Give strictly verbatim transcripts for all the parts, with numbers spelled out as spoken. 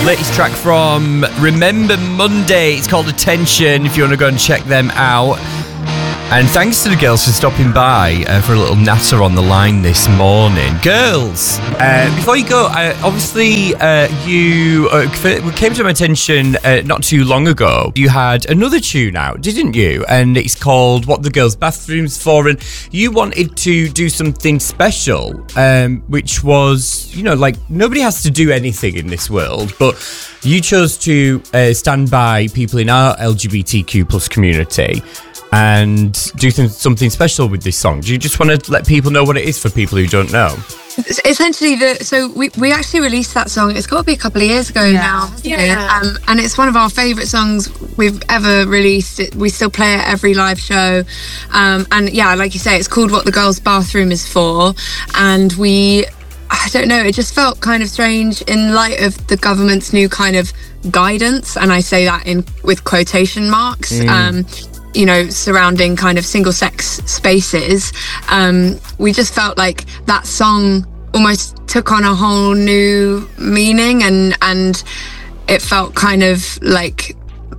latest track from Remember Monday. It's called Attention, if you want to go and check them out. And thanks to the girls for stopping by uh, for a little natter on the line this morning. Girls, uh, before you go, uh, obviously uh, you uh, came to my attention uh, not too long ago. You had another tune out, didn't you? And it's called What the Girls' Bathroom's For. And you wanted to do something special, um, which was, you know, like nobody has to do anything in this world, but you chose to uh, stand by people in our L G B T Q plus community and do th- something special with this song. Do you just want to let people know what it is for people who don't know? Essentially, the so we, we actually released that song. It's got to be a couple of years ago yeah. now, yeah. Um, and it's one of our favourite songs we've ever released. It, we still play it every live show, um, and yeah, like you say, it's called "What the Girls' Bathroom Is For," and we. I don't know, it just felt kind of strange in light of the government's new kind of guidance, and I say that in with quotation marks. Mm. Um, you know, surrounding kind of single-sex spaces, um, we just felt like that song almost took on a whole new meaning, and and it felt kind of like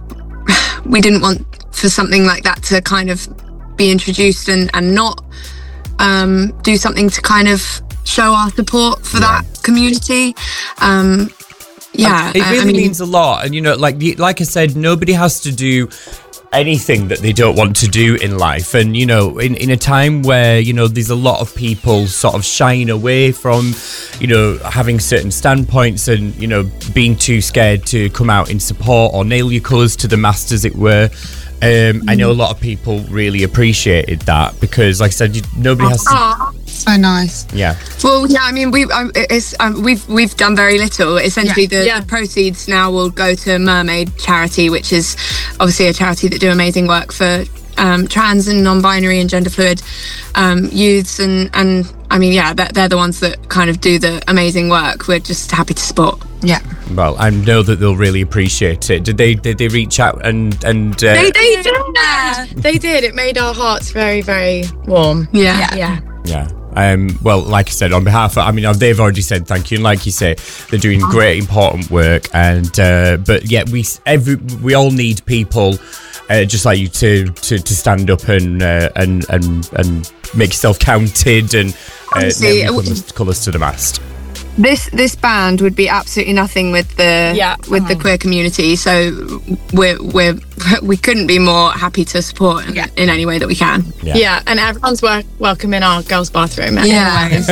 we didn't want for something like that to kind of be introduced and, and not um, do something to kind of show our support for yeah. that community. Um, yeah, it really I mean, means a lot, and you know, like like I said, nobody has to do anything that they don't want to do in life. And you know, in, in a time where, you know, there's a lot of people sort of shying away from, you know, having certain standpoints and, you know, being too scared to come out in support or nail your colours to the mast, as it were. Um, I know a lot of people really appreciated that because, like I said, you, nobody has to. Oh, so nice. Yeah. Well, yeah. I mean, we um, it's um, we've we've done very little. Essentially, yeah. The, yeah. the proceeds now will go to Mermaid Charity, which is obviously a charity that do amazing work for um, trans and non-binary and gender fluid um, youths, and and I mean, yeah, they're, they're the ones that kind of do the amazing work. We're just happy to support. Yeah. Well, I know that they'll really appreciate it. Did they? Did they reach out and and? Uh... They they did. Yeah. They did. It made our hearts very very warm. Yeah. Yeah. Yeah. Um, well, like I said, on behalf of, I mean, they've already said thank you, and like you say, they're doing great, important work. And uh, but yeah, we every we all need people uh, just like you to to, to stand up and uh, and and and make yourself counted and uh, nail colours, colours to the mast. This this band would be absolutely nothing with the yeah. with the queer community. So we're we're we couldn't be more happy to support in, yeah. in any way that we can. Yeah, yeah, and everyone's wel- welcome in our girls' bathroom. Yeah.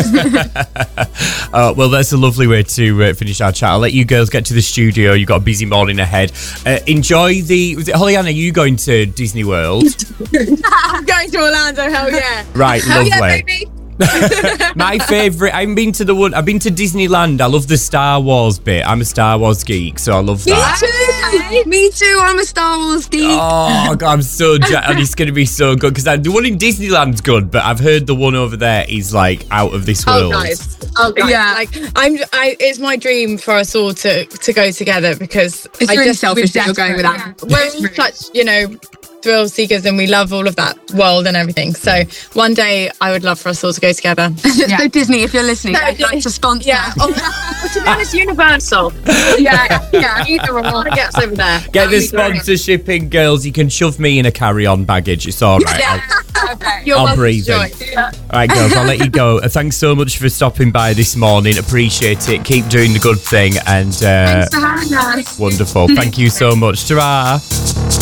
uh, well, that's a lovely way to uh, finish our chat. I'll let you girls get to the studio. You've got a busy morning ahead. Uh, enjoy the. Was it Holly-Ann? Are you going to Disney World? I'm going to Orlando. Hell yeah! Right, hell lovely. Yeah, baby. My favourite, I've been to the one, I've been to Disneyland. I love the Star Wars bit. I'm a Star Wars geek, so I love that. Me too. Me too. I'm a Star Wars geek. Oh God, I'm so jazzed. And it's going to be so good because the one in Disneyland's good, but I've heard the one over there is like out of this world. Oh guys, oh guys. Yeah, like I'm. I, it's my dream for us all to to go together because it's I really just selfish that you're going with that. Yeah. We're such, you know, thrill seekers and we love all of that world and everything. So one day I would love for us all to go together. Yeah. So Disney, if you're listening, no, I'd like to sponsor. Yeah. Oh, to be honest, Universal. Yeah, yeah. Either or one gets over there. Get the sponsorship in, girls. You can shove me in a carry-on baggage. It's all right. Yeah. I'll, okay. I'll breathe in. Yeah. All right, girls. I'll let you go. Thanks so much for stopping by this morning. Appreciate it. Keep doing the good thing. And uh, thanks for having us. Wonderful. Thank you so much. Ta-ra.